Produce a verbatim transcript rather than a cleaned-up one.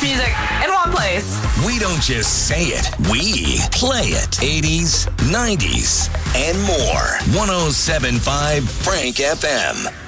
music in one place. We don't just say it, we play it. eighties, nineties, and more. one oh seven point five Frank F M.